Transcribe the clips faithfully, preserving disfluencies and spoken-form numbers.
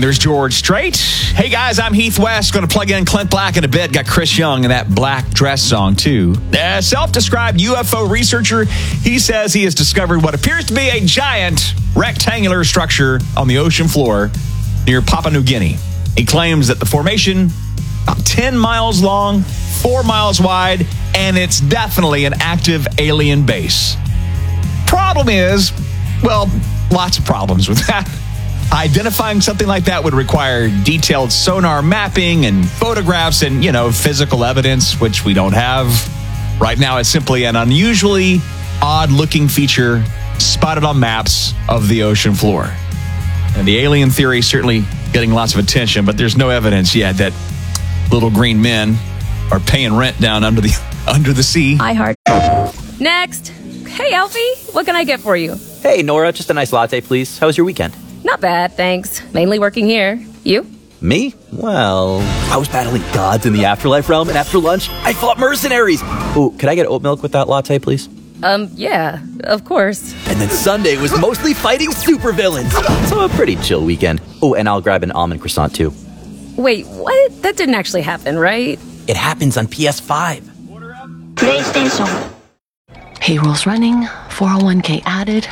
And there's George Strait. Hey, guys, I'm Heath West. Going to plug in Clint Black in a bit. Got Chris Young in that black dress song, too. A self-described U F O researcher. He says he has discovered what appears to be a giant rectangular structure on the ocean floor near Papua New Guinea. He claims that the formation, about ten miles long, four miles wide, and it's definitely an active alien base. Problem is, well, lots of problems with that. Identifying something like that would require detailed sonar mapping and photographs and, you know, physical evidence, which we don't have. Right now, it's simply an unusually odd-looking feature spotted on maps of the ocean floor. And the alien theory is certainly getting lots of attention, but there's no evidence yet that little green men are paying rent down under the under the sea. I heart. Next. Hey, Alfie. What can I get for you? Hey, Nora. Just a nice latte, please. How was your weekend? Not bad, thanks. Mainly working here. You? Me? Well, I was battling gods in the afterlife realm, and after lunch, I fought mercenaries. Ooh, could I get oat milk with that latte, please? Um, yeah, of course. And then Sunday was mostly fighting supervillains. So a pretty chill weekend. Oh, and I'll grab an almond croissant, too. Wait, what? That didn't actually happen, right? It happens on P S five. PlayStation. Payroll's running, four oh one k added.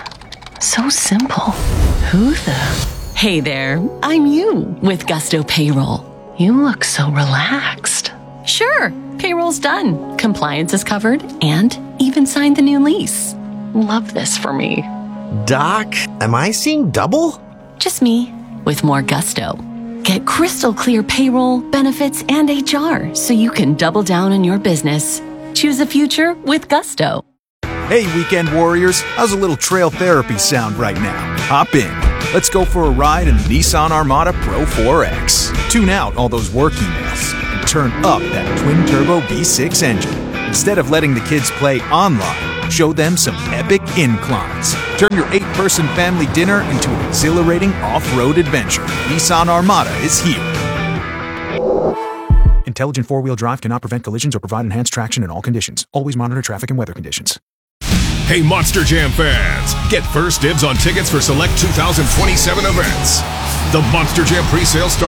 So simple. Who the? Hey there, I'm you with Gusto Payroll. You look so relaxed. Sure, payroll's done. Compliance is covered and even signed the new lease. Love this for me. Doc, am I seeing double? Just me with more gusto. Get crystal clear payroll, benefits, and H R so you can double down on your business. Choose a future with Gusto. Hey, weekend warriors, how's a little trail therapy sound right now? Hop in. Let's go for a ride in the Nissan Armada Pro four X. Tune out all those work emails and turn up that twin-turbo V six engine. Instead of letting the kids play online, show them some epic inclines. Turn your eight-person family dinner into an exhilarating off-road adventure. Nissan Armada is here. Intelligent four-wheel drive cannot prevent collisions or provide enhanced traction in all conditions. Always monitor traffic and weather conditions. Hey, Monster Jam fans! Get first dibs on tickets for select two thousand twenty-seven events. The Monster Jam pre-sale starts